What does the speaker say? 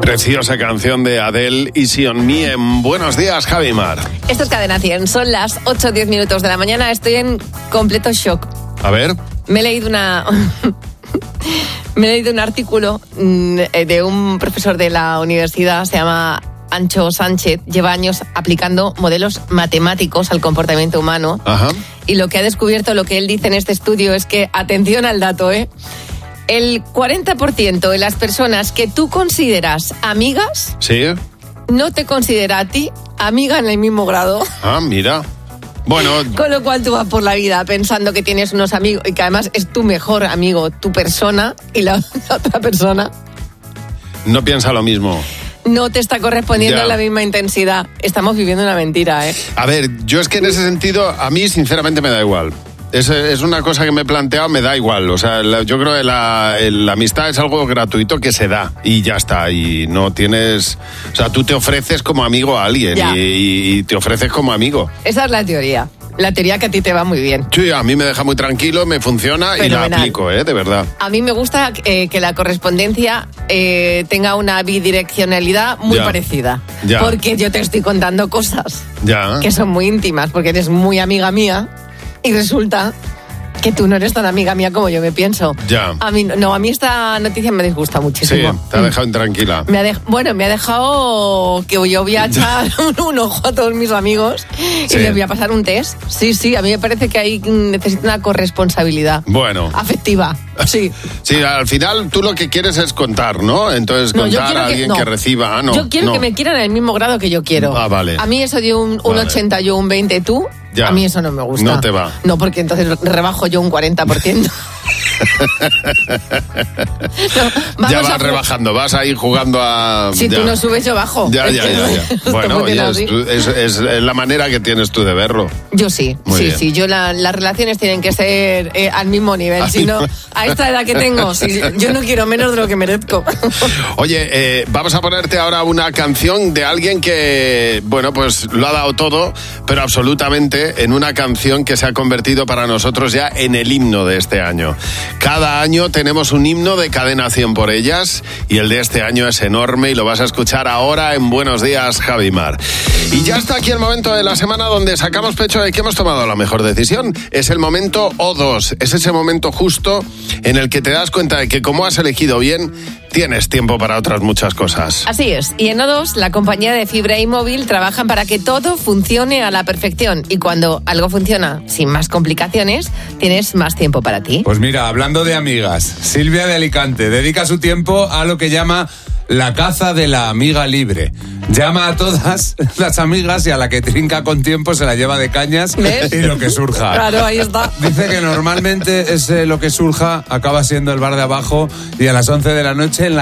Preciosa canción de Adele, Easy on Me, en Buenos Días, Javi Mar. Esto es Cadena 100, son las 8:10 minutos de la mañana, estoy en completo shock. A ver. Me he leído un artículo de un profesor de la universidad, se llama Ancho Sánchez, lleva años aplicando modelos matemáticos al comportamiento humano. Ajá. Y lo que ha descubierto, lo que él dice en este estudio es que, atención al dato, el 40% de las personas que tú consideras amigas, ¿sí?, no te considera a ti amiga en el mismo grado. Ah, mira. Bueno. Con lo cual tú vas por la vida pensando que tienes unos amigos y que además es tu mejor amigo, tu persona, y la otra persona no piensa lo mismo. No te está correspondiendo en la misma intensidad. Estamos viviendo una mentira, A ver, yo es que en ese sentido, a mí sinceramente me da igual. Es una cosa que me he planteado, me da igual. O sea, yo creo que la amistad es algo gratuito que se da y ya está. Y no tienes... O sea, tú te ofreces como amigo a alguien y te ofreces como amigo. Esa es la teoría. La teoría que a ti te va muy bien. Sí, a mí me deja muy tranquilo, me funciona. Fenomenal. Y la aplico, de verdad. A mí me gusta que la correspondencia tenga una bidireccionalidad muy parecida. Ya. Porque yo te estoy contando cosas que son muy íntimas, porque eres muy amiga mía y resulta que tú no eres tan amiga mía como yo me pienso. Ya. A mí esta noticia me disgusta muchísimo. Sí, te ha dejado intranquila. Me ha dejado que yo voy a echar un ojo a todos mis amigos y les voy a pasar un test. Sí, a mí me parece que ahí necesito una corresponsabilidad. Bueno. Afectiva, sí. Sí, al final tú lo que quieres es contar, ¿no? Entonces contar a alguien que reciba... yo quiero que me quieran en el mismo grado que yo quiero. Ah, vale. A mí eso de un 80, yo un 20, tú... Ya. A mí eso no me gusta. No te va. No, porque entonces rebajo yo un 40%. Ya vas rebajando, vas a ir jugando a... Si tú no subes, yo bajo. Ya. Bueno, es la manera que tienes tú de verlo. Yo sí. Yo las relaciones tienen que ser al mismo nivel. Si no, a esta edad que tengo, yo no quiero menos de lo que merezco. Oye, vamos a ponerte ahora una canción de alguien que, bueno, pues lo ha dado todo, pero absolutamente en una canción que se ha convertido para nosotros ya en el himno de este año. Cada año tenemos un himno de Cadena 100 por ellas y el de este año es enorme y lo vas a escuchar ahora en Buenos Días, Javi Mar. Y ya está aquí el momento de la semana donde sacamos pecho de que hemos tomado la mejor decisión. Es el momento O2, es ese momento justo en el que te das cuenta de que como has elegido bien, tienes tiempo para otras muchas cosas. Así es, y en O2 la compañía de fibra y móvil trabajan para que todo funcione a la perfección y cuando algo funciona sin más complicaciones, tienes más tiempo para ti. Pues mira, hablando de amigas, Silvia de Alicante dedica su tiempo a lo que llama la caza de la amiga libre. Llama a todas las amigas y a la que trinca con tiempo se la lleva de cañas. ¿Ves? Y lo que surja. Claro, ahí está. Dice que normalmente lo que surja acaba siendo el bar de abajo y a las 11 de la noche en la